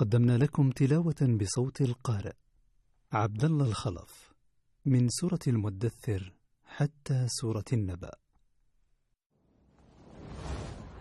قدمنا لكم تلاوة بصوت القارئ عبد الله الخلف من سورة المدثر حتى سورة النبأ.